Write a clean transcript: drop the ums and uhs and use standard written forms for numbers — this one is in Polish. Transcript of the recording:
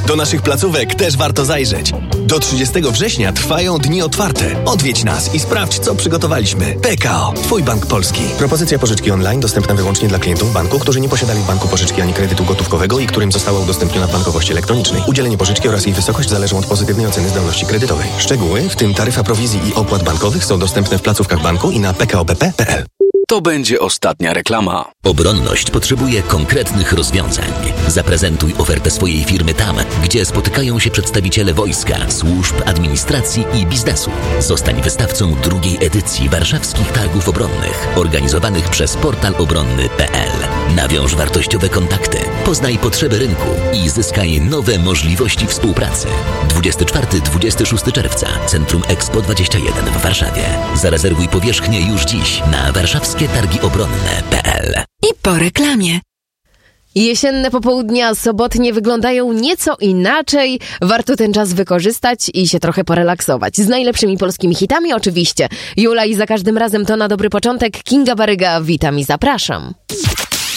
Do naszych placówek też warto zajrzeć. Do 30 września trwają dni otwarte. Odwiedź nas i sprawdź, co przygotowaliśmy. PKO, Twój bank polski. Propozycja pożyczki online dostępna wyłącznie dla klientów banku, którzy nie posiadali w banku pożyczki ani kredytu gotówkowego i którym została udostępniona w bankowości elektronicznej. Udzielenie pożyczki oraz jej wysokość zależą od pozytywnej oceny zdolności kredytowej. Szczegóły, w tym taryfa prowizji i opłat bankowych, są dostępne w placówkach banku i na pkopp.pl. To będzie ostatnia reklama. Obronność potrzebuje konkretnych rozwiązań. Zaprezentuj ofertę swojej firmy tam, gdzie spotykają się przedstawiciele wojska, służb, administracji i biznesu. Zostań wystawcą drugiej edycji Warszawskich Targów Obronnych, organizowanych przez portal obronny.pl. Nawiąż wartościowe kontakty, poznaj potrzeby rynku i zyskaj nowe możliwości współpracy. 24-26 czerwca, Centrum Expo 21 w Warszawie. Zarezerwuj powierzchnię już dziś na warszawskietargiobronne.pl. I po reklamie. Jesienne popołudnia sobotnie wyglądają nieco inaczej. Warto ten czas wykorzystać i się trochę porelaksować. Z najlepszymi polskimi hitami oczywiście. Jula i za każdym razem to na dobry początek. Kinga Baryga, witam i zapraszam.